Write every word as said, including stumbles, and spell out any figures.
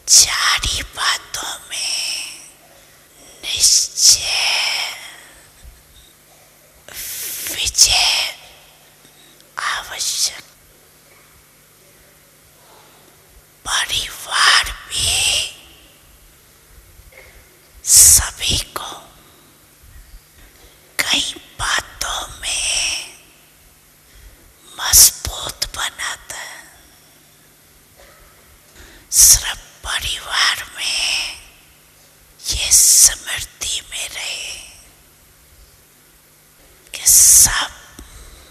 चार ही बातों में निश्चय विजय आवश्यक। परिवार भी सभी को कई बातों में मजबूत बनाता है। सिर्फ परिवार में ये सब